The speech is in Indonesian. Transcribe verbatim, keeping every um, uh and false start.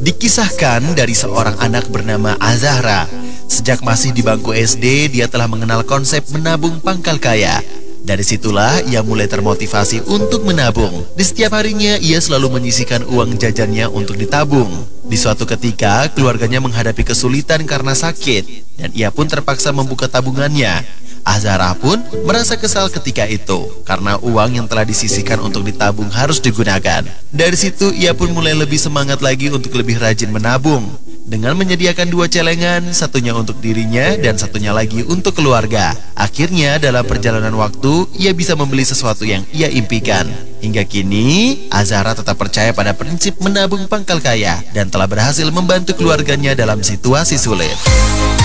Dikisahkan dari seorang anak bernama Azahra. Sejak masih di bangku S D, dia telah mengenal konsep menabung pangkal kaya. Dari situlah ia mulai termotivasi untuk menabung. Di setiap harinya ia selalu menyisihkan uang jajannya untuk ditabung. Di suatu ketika, keluarganya menghadapi kesulitan karena sakit, dan ia pun terpaksa membuka tabungannya. Azahra pun merasa kesal ketika itu, karena uang yang telah disisihkan untuk ditabung harus digunakan. Dari situ ia pun mulai lebih semangat lagi untuk lebih rajin menabung, dengan menyediakan dua celengan, satunya untuk dirinya dan satunya lagi untuk keluarga. Akhirnya dalam perjalanan waktu, ia bisa membeli sesuatu yang ia impikan. Hingga kini, Azahra tetap percaya pada prinsip menabung pangkal kaya dan telah berhasil membantu keluarganya dalam situasi sulit.